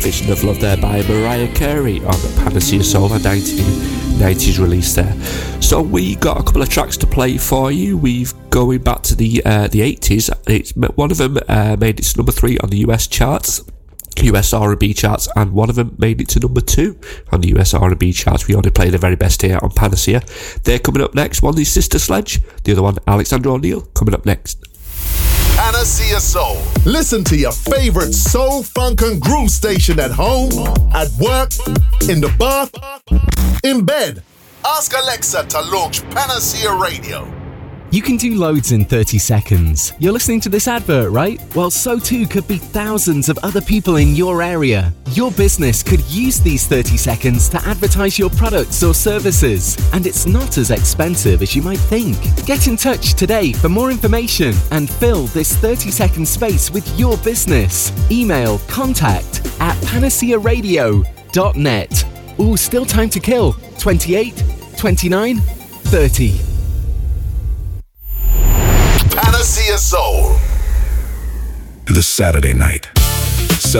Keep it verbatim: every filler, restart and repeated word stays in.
Vision of Love there by Mariah Carey on Panacea Soul, a nineteen nineties release there. So we got a couple of tracks to play for you. We've going back to the uh, the eighties. It's, one of them uh, made it to number three on the U S charts, U S R and B charts, and one of them made it to number two on the U S R and B charts. We only play the very best here on Panacea. They're coming up next. One is Sister Sledge, the other one Alexander O'Neal, coming up next. Panacea Soul. Listen to your favorite soul, funk and groove station at home, at work, in the bath, in bed. Ask Alexa to launch Panacea Radio. You can do loads in thirty seconds. You're listening to this advert, right? Well, so too could be thousands of other people in your area. Your business could use these thirty seconds to advertise your products or services. And it's not as expensive as you might think. Get in touch today for more information and fill this thirty second space with your business. Email contact at panacea radio dot net. Ooh, still time to kill. twenty-eight, twenty-nine, thirty. Panacea Soul. The Saturday night.